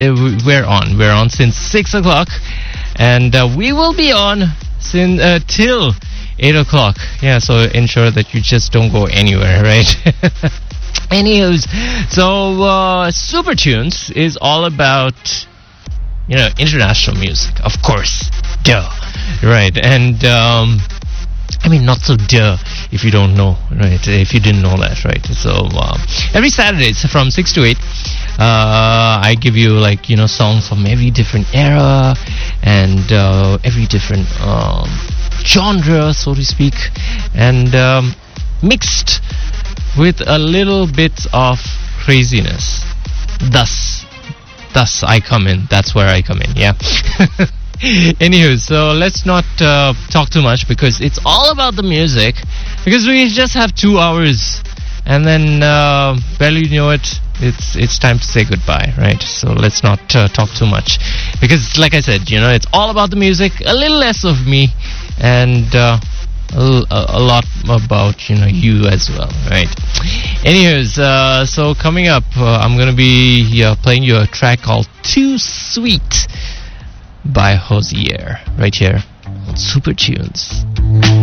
we're on. We're on since 6 o'clock, and we will be on till 8 o'clock. Yeah, so ensure that you just don't go anywhere, right? Anywho's, so Super Tunes is all about, international music, of course. Duh. Right, and I mean, not so duh if you don't know, right? If you didn't know that, right? So every Saturdays from 6 to 8, I give you songs from every different era and every different genre, so to speak, and mixed with a little bit of craziness. Thus I come in. That's where I come in. Yeah. Anywho, so let's not talk too much because it's all about the music. Because we just have 2 hours, and then barely know it. It's time to say goodbye, right? So let's not talk too much, because like I said, it's all about the music. A little less of me, and a lot about you as well, right? Anyways, so coming up, I'm gonna be playing you a track called "Too Sweet" by Hozier right here on Super Tunes.